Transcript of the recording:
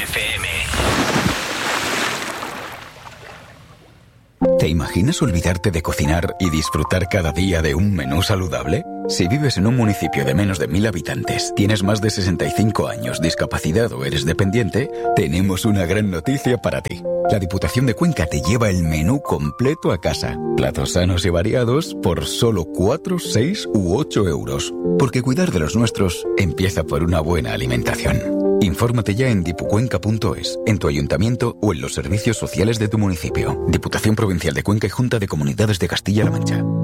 FM. ¿Te imaginas olvidarte de cocinar y disfrutar cada día de un menú saludable? Si vives en un municipio de menos de 1.000 habitantes, tienes más de 65 años, discapacidad o eres dependiente, tenemos una gran noticia para ti. La Diputación de Cuenca te lleva el menú completo a casa. Platos sanos y variados por solo 4, 6 u 8 euros. Porque cuidar de los nuestros empieza por una buena alimentación. Infórmate ya en dipucuenca.es, en tu ayuntamiento o en los servicios sociales de tu municipio. Diputación Provincial de Cuenca y Junta de Comunidades de Castilla-La Mancha.